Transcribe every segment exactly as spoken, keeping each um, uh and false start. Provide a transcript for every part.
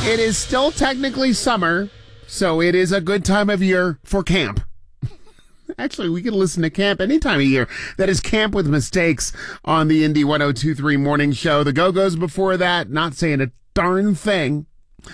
It is still technically summer, so it is a good time of year for camp. Actually, we can listen to camp any time of year. That is Camp with Mistakes on the Indy one oh two point three Morning Show. The Go-Go's before that, not saying a darn thing.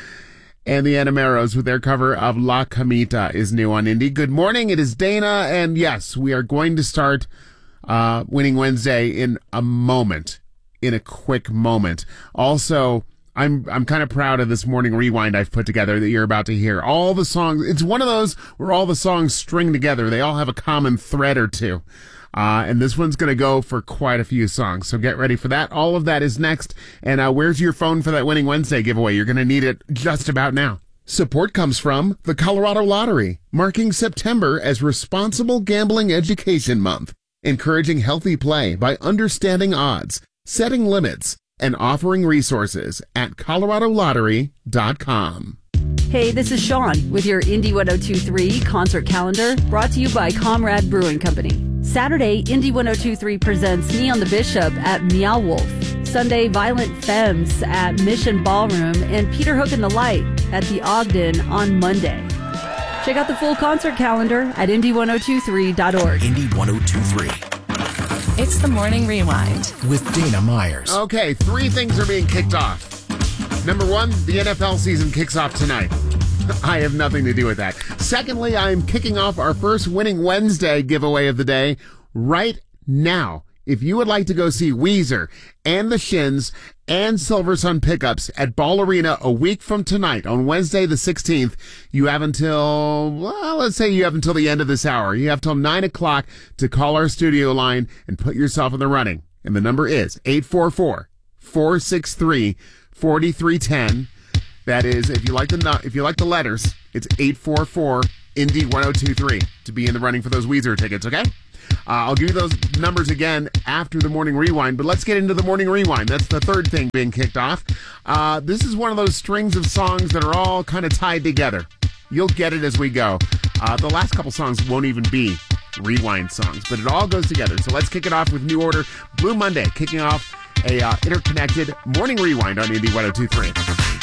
And the Enameros with their cover of La Camita is new on Indy. Good morning, it is Dana, and yes, we are going to start uh, Winning Wednesday in a moment, in a quick moment. Also, I'm I'm kind of proud of this morning rewind I've put together that you're about to hear. All the songs, it's one of those where all the songs string together. They all have a common thread or two. Uh, and this one's going to go for quite a few songs. So get ready for that. All of that is next. And uh, where's your phone for that Winning Wednesday giveaway? You're going to need it just about now. Support comes from the Colorado Lottery, marking September as Responsible Gambling Education Month, encouraging healthy play by understanding odds, setting limits, and offering resources at colorado lottery dot com. Hey, this is Sean with your Indy one oh two point three concert calendar, brought to you by Comrade Brewing Company. Saturday, Indy one oh two point three presents Neon the Bishop at Meow Wolf. Sunday, Violent Femmes at Mission Ballroom, and Peter Hook and the Light at the Ogden on Monday. Check out the full concert calendar at indy one oh two point three dot org. Indy one oh two point three. It's the Morning Rewind with Dana Myers. Okay, three things are being kicked off. Number one, the N F L season kicks off tonight. I have nothing to do with that. Secondly, I am kicking off our first Winning Wednesday giveaway of the day right now. If you would like to go see Weezer and the Shins and Silver Sun Pickups at Ball Arena a week from tonight on Wednesday the sixteenth, you have until, well, let's say you have until the end of this hour. You have till nine o'clock to call our studio line and put yourself in the running. And the number is eight four four, four six three, four three one zero. That is, if you like the if you like the letters, it's eight four four, Indy one oh two point three to be in the running for those Weezer tickets, okay? Uh, I'll give you those numbers again after the Morning Rewind, but let's get into the Morning Rewind. That's the third thing being kicked off. Uh, this is one of those strings of songs that are all kind of tied together. You'll get it as we go. Uh, the last couple songs won't even be rewind songs, but it all goes together. So let's kick it off with New Order, Blue Monday, kicking off a uh, interconnected Morning Rewind on Indy one oh two point three.